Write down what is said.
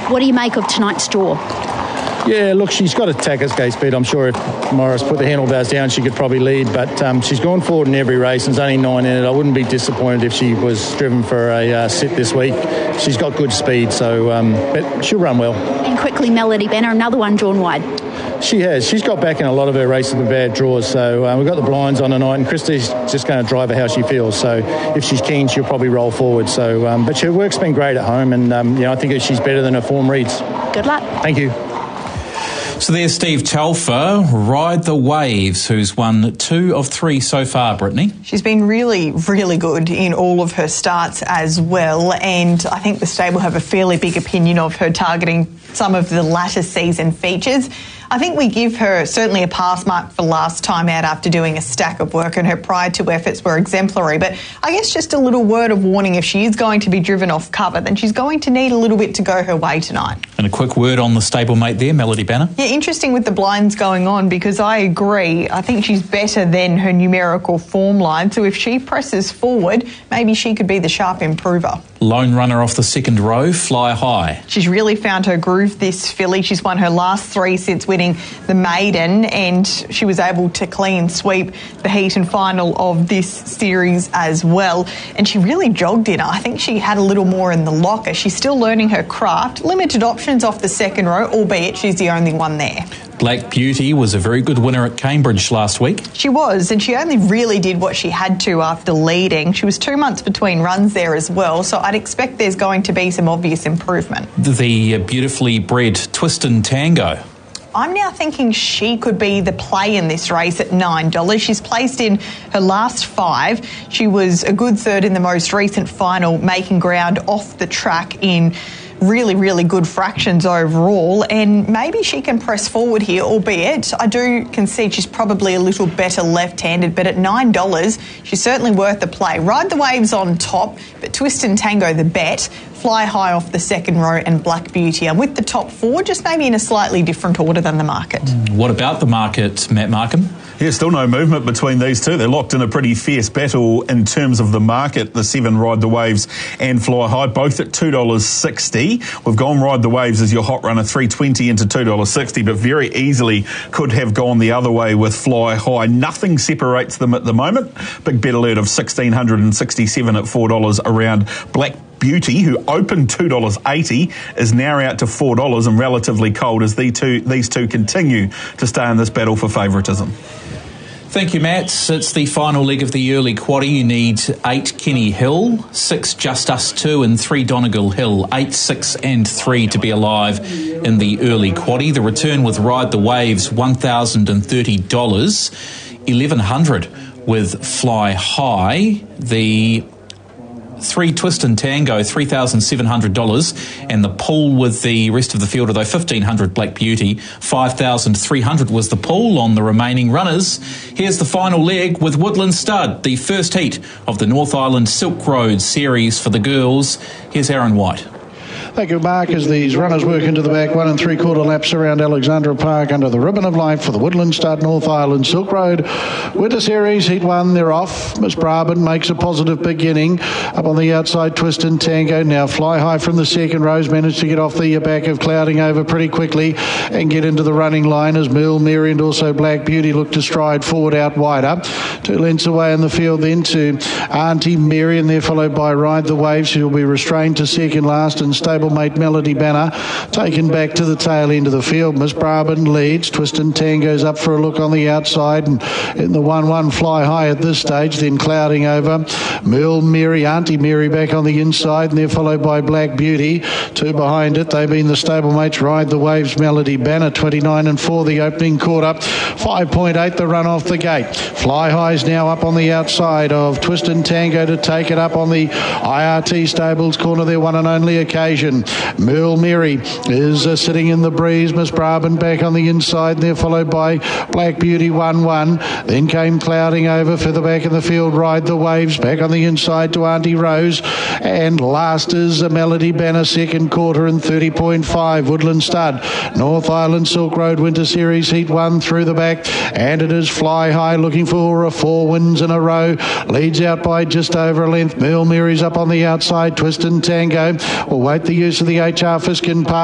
What do you make of tonight's draw? Yeah, look, she's got attack at skate speed. I'm sure if Morris put the handlebars down, she could probably lead, but she's gone forward in every race and there's only 9 in it. I wouldn't be disappointed if she was driven for a sit this week. She's got good speed, so but she'll run well. And quickly, Melody Banner, another one drawn wide. She has. She's got back in a lot of her races with bad draws, so we've got the blinds on tonight, and Christie's just going to drive her how she feels. So if she's keen, she'll probably roll forward. So, but her work's been great at home, and I think she's better than her form reads. Good luck. Thank you. So there's Steve Telfer, Ride the Waves, who's won 2 of 3 so far, Brittany. She's been really, really good in all of her starts as well, and I think the stable have a fairly big opinion of her, targeting some of the latter season features. I think we give her certainly a pass mark for last time out after doing a stack of work, and her prior 2 efforts were exemplary. But I guess just a little word of warning, if she is going to be driven off cover, then she's going to need a little bit to go her way tonight. And a quick word on the stablemate there, Melody Banner. Yeah, interesting with the blinds going on, because I agree. I think she's better than her numerical form line. So if she presses forward, maybe she could be the sharp improver. Lone runner off the second row, Fly High. She's really found her groove, this filly. She's won her last 3 since winning the maiden, and she was able to clean sweep the heat and final of this series as well. And she really jogged in. I think she had a little more in the locker. She's still learning her craft. Limited options off the second row, albeit she's the only one there. Black Beauty was a very good winner at Cambridge last week. She was, and she only really did what she had to after leading. She was 2 months between runs there as well, so I'd expect there's going to be some obvious improvement. The beautifully bred Twistin Tango. I'm now thinking she could be the play in this race at $9. She's placed in her last 5. She was a good third in the most recent final, making ground off the track in really, really good fractions overall, and maybe she can press forward here, albeit I do concede she's probably a little better left-handed, but at $9, she's certainly worth the play. Ride the Waves on top, but Twistin Tango the bet, Fly High off the second row, and Black Beauty. And with the top 4, just maybe in a slightly different order than the market. What about the market, Matt Markham? Yeah, still no movement between these two. They're locked in a pretty fierce battle in terms of the market. The 7 Ride the Waves and Fly High, both at $2.60. We've gone Ride the Waves as your hot runner, $3.20 into $2.60, but very easily could have gone the other way with Fly High. Nothing separates them at the moment. Big bet alert of $1,667 at $4 around Black Beauty, who opened $2.80, is now out to $4 and relatively cold as these two continue to stay in this battle for favouritism. Thank you, Matt. It's the final leg of the early quaddie. You need 8 Kenny Hill, 6 Just Us 2 and 3 Donegal Hill, 8, 6 and 3 to be alive in the early quaddie. The return with Ride the Waves, $1,030, $1,100 with Fly High. The 3 Twistin Tango, $3,700, and the pool with the rest of the field, although $1,500 Black Beauty, $5,300 was the pool on the remaining runners. Here's the final leg with Woodland Stud, the first heat of the North Island Silk Road series for the girls. Here's Aaron White. Thank you, Mark, as these runners work into the back 1 3/4 laps around Alexandra Park under the ribbon of light for the Woodland Stud North Island Silk Road Winter Series. Heat 1, they're off. Miss Brabant makes a positive beginning. Up on the outside, Twistin Tango. Now Fly High from the second rows managed to get off the back of Clouding Over pretty quickly and get into the running line as Merle Mary and also Black Beauty look to stride forward out wider. 2 lengths away in the field then to Auntie Mary, and they're followed by Ride the Waves, who will be restrained to second last, and stablemate Melody Banner taken back to the tail end of the field. Miss Brabant leads. Twistin Tango's up for a look on the outside, and in the 1-1 Fly High at this stage, then Clouding Over. Merle Mary, Auntie Mary back on the inside, and they're followed by Black Beauty. 2 behind it. They've been the stablemates Ride the Waves, Melody Banner, 29 and 4 the opening quarter. 5.8 the run off the gate. Fly High's now up on the outside of Twistin Tango to take it up on the IRT Stables corner, their one and only occasion. Merle Mary is sitting in the breeze. Miss Brabant back on the inside, and they're followed by Black Beauty 1-1. Then came Clouding Over for the back of the field. Ride the Waves back on the inside to Auntie Rose, and last is a Melody Banner, second quarter and 30.5. Woodland Stud North Island Silk Road Winter Series Heat 1 through the back, and it is Fly High looking for 4 wins in a row. Leads out by just over a length. Merle Mary's up on the outside. Twistin Tango will wait the use of the HR Fiskin Park.